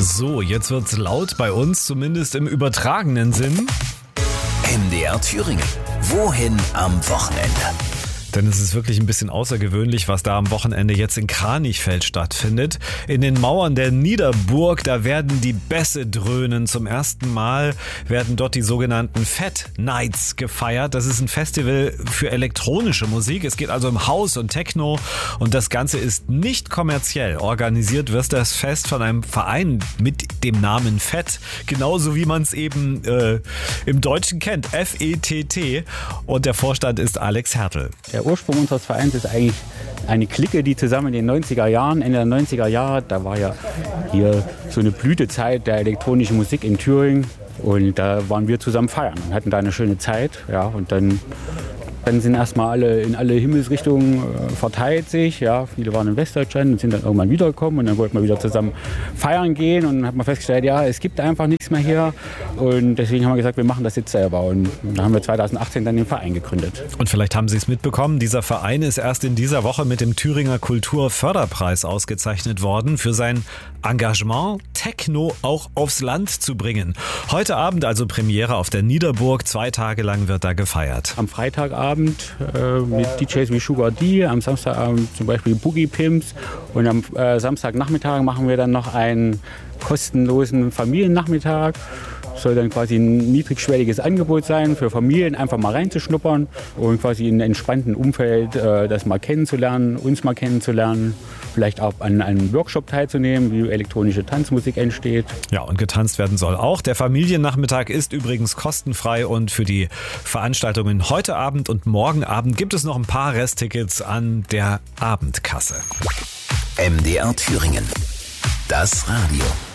So, jetzt wird's laut bei uns, zumindest im übertragenen Sinn. MDR Thüringen. Wohin am Wochenende? Denn es ist wirklich ein bisschen außergewöhnlich, was da am Wochenende jetzt in Kranichfeld stattfindet. In den Mauern der Niederburg, da werden die Bässe dröhnen. Zum ersten Mal werden dort die sogenannten Fat Nights gefeiert. Das ist ein Festival für elektronische Musik. Es geht also um House und Techno und das Ganze ist nicht kommerziell. Organisiert wird das Fest von einem Verein mit dem Namen Fett, genauso wie man es eben im Deutschen kennt, FETT. Und der Vorstand ist Alex Hertel. Der Ursprung unseres Vereins ist eigentlich eine Clique, die zusammen in den 90er Jahren, Ende der 90er Jahre, da war ja hier so eine Blütezeit der elektronischen Musik in Thüringen und da waren wir zusammen feiern und hatten da eine schöne Zeit. Ja, und dann sind erstmal alle in alle Himmelsrichtungen verteilt sich. Ja, viele waren in Westdeutschland und sind dann irgendwann wiedergekommen und dann wollten wir wieder zusammen feiern gehen und dann hat man festgestellt, ja, es gibt einfach nichts mehr hier und deswegen haben wir gesagt, wir machen das jetzt selber und dann haben wir 2018 dann den Verein gegründet. Und vielleicht haben Sie es mitbekommen, dieser Verein ist erst in dieser Woche mit dem Thüringer Kulturförderpreis ausgezeichnet worden für sein Engagement, Techno auch aufs Land zu bringen. Heute Abend also Premiere auf der Niederburg, 2 Tage lang wird da gefeiert. Am Freitagabend mit DJs wie Sugar D, am Samstagabend zum Beispiel Boogie Pimps und am Samstagnachmittag machen wir dann noch einen kostenlosen Familiennachmittag. Soll dann quasi ein niedrigschwelliges Angebot sein, für Familien einfach mal reinzuschnuppern und quasi in einem entspannten Umfeld das mal kennenzulernen, uns mal kennenzulernen, vielleicht auch an einem Workshop teilzunehmen, wie elektronische Tanzmusik entsteht. Ja, und getanzt werden soll auch. Der Familiennachmittag ist übrigens kostenfrei und für die Veranstaltungen heute Abend und morgen Abend gibt es noch ein paar Resttickets an der Abendkasse. MDR Thüringen. Das Radio.